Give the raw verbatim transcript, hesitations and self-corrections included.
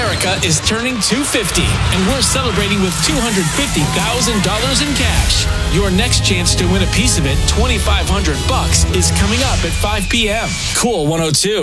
America is turning two hundred fifty, and we're celebrating with two hundred fifty thousand dollars in cash. Your next chance to win a piece of it, twenty-five hundred bucks, is coming up at five p.m. Cool one oh two.